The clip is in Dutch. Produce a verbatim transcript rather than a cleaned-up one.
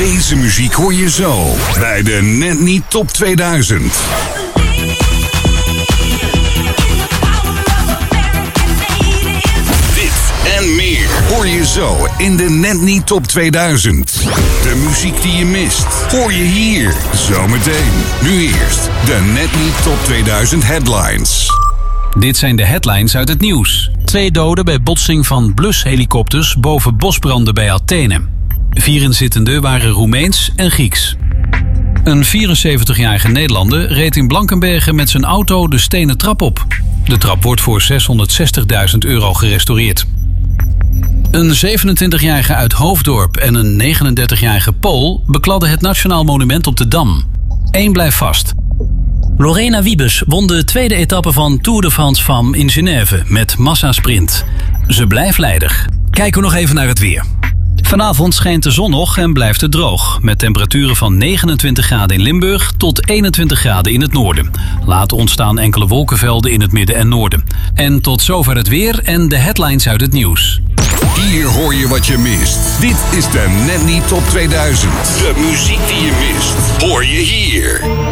Deze muziek hoor je zo bij de Net Niet Top tweeduizend. En meer hoor je zo in de Net Niet Top tweeduizend. De muziek die je mist, hoor je hier zometeen. Nu eerst de Net Niet Top tweeduizend headlines. Dit zijn de headlines uit het nieuws. Twee doden bij botsing van blushelikopters boven bosbranden bij Athene. Vier inzittenden waren Roemeens en Grieks. Een vierenzeventigjarige Nederlander reed in Blankenbergen met zijn auto de stenen trap op. De trap wordt voor zeshonderdzestigduizend euro gerestaureerd. Een zevenentwintigjarige uit Hoofddorp en een negenendertigjarige Pool bekladden het Nationaal Monument op de Dam. Eén blijft vast. Lorena Wiebes won de tweede etappe van Tour de France Femmes in Genève met massasprint. Ze blijft leider. Kijken we nog even naar het weer. Vanavond schijnt de zon nog en blijft het droog. Met temperaturen van negenentwintig graden in Limburg tot eenentwintig graden in het noorden. Later ontstaan enkele wolkenvelden in het midden en noorden. En tot zover het weer en de headlines uit het nieuws. Hier hoor je wat je mist. Dit is de Net Niet Top tweeduizend. De muziek die je mist, hoor je hier.